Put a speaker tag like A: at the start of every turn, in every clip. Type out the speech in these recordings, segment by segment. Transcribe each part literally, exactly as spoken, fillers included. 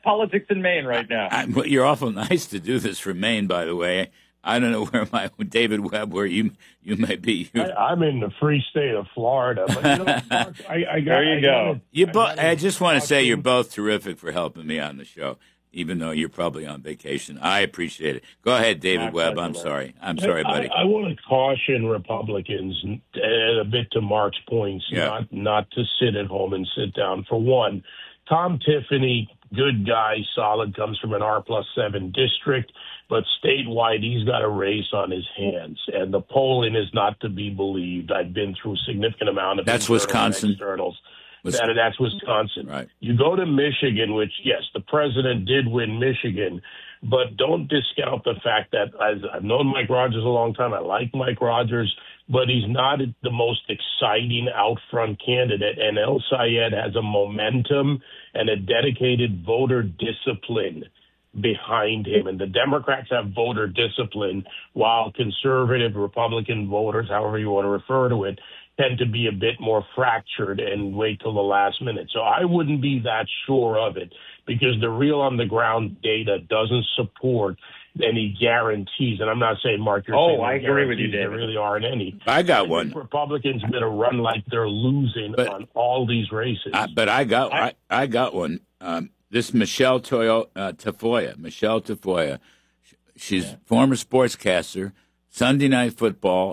A: politics in Maine right now.
B: I, I, you're awful nice to do this for Maine, by the way. I don't know where my David Webb, where you you may be.
C: I, I'm in the free state of Florida. But, you know, Mark, I, I got,
A: there you
C: I
A: go.
C: Gotta,
B: You
C: I,
B: bo-
C: gotta
B: I just want to say
C: to,
B: you're both terrific for helping me on the show, even though you're probably on vacation. I appreciate it. Go ahead, David
A: My
B: Webb.
A: pleasure,
B: I'm
A: man.
B: sorry. I'm sorry, buddy.
C: I, I want to caution Republicans, and a bit to Mark's points,
B: Yeah.
C: not not to sit at home and sit down. For one, Tom Tiffany, good guy, solid, comes from an R plus seven district, but statewide he's got a race on his hands, and the polling is not to be believed. I've been through a significant amount of
B: That's
C: internal and
B: Wisconsin.
C: externals.
B: Was-
C: That, that's Wisconsin.
B: Right.
C: You go to Michigan, which, yes, the president did win Michigan, but don't discount the fact that as I've known Mike Rogers a long time. I like Mike Rogers, but he's not the most exciting out front candidate. And El Sayed has a momentum and a dedicated voter discipline behind him. And the Democrats have voter discipline, while conservative Republican voters, however you want to refer to it, tend to be a bit more fractured and wait till the last minute. So I wouldn't be that sure of it, because the real on the ground data doesn't support any guarantees. And I'm not saying, Mark, you're
A: Oh,
C: saying
A: I agree with you,
C: guarantees. There
A: David.
C: really aren't any.
B: I got
C: I
B: one.
C: think Republicans better run like they're losing
B: But-
C: on all these races.
B: I, but I got I, I got one. Um, this Michelle Toyo, uh, Tafoya, Michelle Tafoya. Sh- She's
A: Yeah.
B: former sportscaster, Sunday Night Football,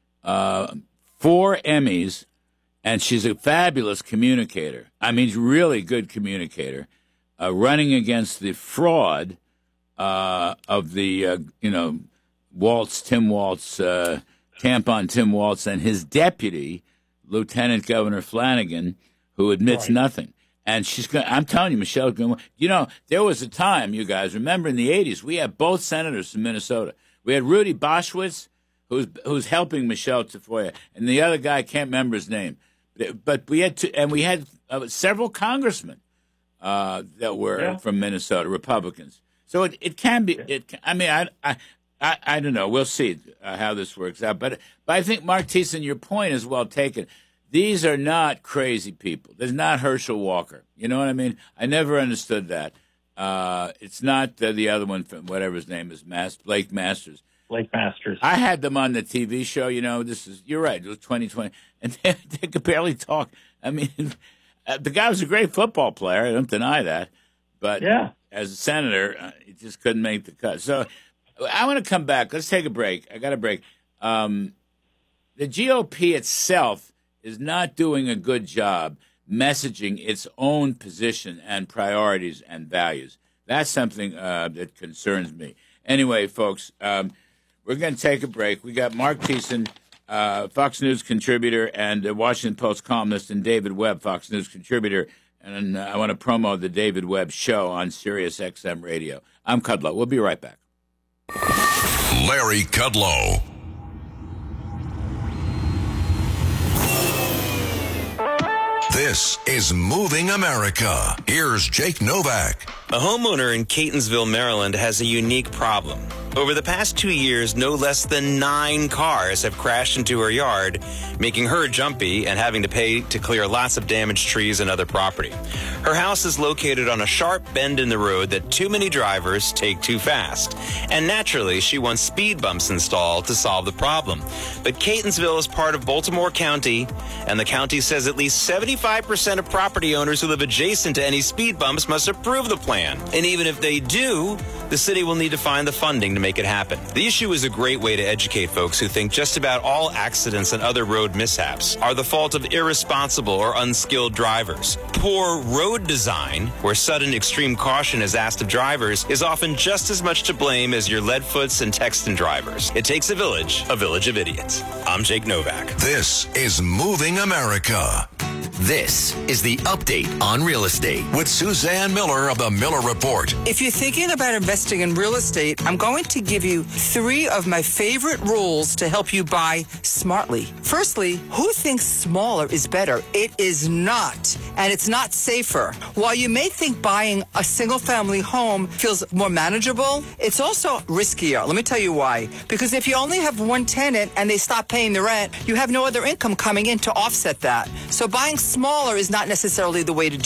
B: uh, four Emmys, and she's a fabulous communicator. I mean, really good communicator. Uh, running against the fraud uh, of the uh, you know Waltz, Tim Waltz, uh, tampon Tim Waltz, and his deputy, Lieutenant Governor Flanagan, who admits
C: Right.
B: nothing. And she's going. I'm telling you, Michelle. You know, there was a time, you guys remember in the eighties, we had both senators from Minnesota. We had Rudy Boschwitz, who's who's helping Michelle Tafoya, and the other guy, I can't remember his name. But we had two, and we had uh, several congressmen uh, that were
A: Yeah.
B: from Minnesota, Republicans. So it, it can be. It. I mean, I, I I I don't know. We'll see uh, how this works out. But but I think, Mark Thiessen, your point is well taken. These are not crazy people. There's not Herschel Walker. You know what I mean? I never understood that. Uh, it's not uh, the other one from whatever his name is, Mas- Blake Masters.
A: Blake Masters.
B: I had them on the T V show. You know, this is you're right. It was twenty twenty, and they, they could barely talk. I mean, uh, the guy was a great football player. I don't deny that, but
A: Yeah.
B: as a senator, uh, he just couldn't make the cut. So I want to come back. Let's take a break. I got a break. Um, the G O P itself is not doing a good job messaging its own position and priorities and values. That's something uh, that concerns me. Anyway, folks, um, we're going to take a break. We got Mark Thiessen, uh, Fox News contributor and uh, Washington Post columnist, and David Webb, Fox News contributor. And uh, I want to promo the David Webb Show on Sirius X M Radio. I'm Kudlow. We'll be right back.
D: Larry Kudlow. This is Moving America. Here's Jake Novak.
E: A homeowner in Catonsville, Maryland has a unique problem. Over the past two years, no less than nine cars have crashed into her yard, making her jumpy and having to pay to clear lots of damaged trees and other property. Her house is located on a sharp bend in the road that too many drivers take too fast. And naturally, she wants speed bumps installed to solve the problem. But Catonsville is part of Baltimore County, and the county says at least seventy-five percent of property owners who live adjacent to any speed bumps must approve the plan. And even if they do, the city will need to find the funding to make it happen. The issue is a great way to educate folks who think just about all accidents and other road mishaps are the fault of irresponsible or unskilled drivers. Poor road design, where sudden extreme caution is asked of drivers, is often just as much to blame as your leadfoots and Texan drivers. It takes a village, a village of idiots. I'm Jake Novak.
D: This is Moving America.
F: This is the update on real estate.
D: With Suzanne Miller of the Miller Report.
G: If you're thinking about investing in real estate, I'm going to give you three of my favorite rules to help you buy smartly. Firstly, who thinks smaller is better? It is not, and it's not safer. While you may think buying a single-family home feels more manageable, it's also riskier. Let me tell you why. Because if you only have one tenant and they stop paying the rent, you have no other income coming in to offset that. So buying smaller is not necessarily the way to do it.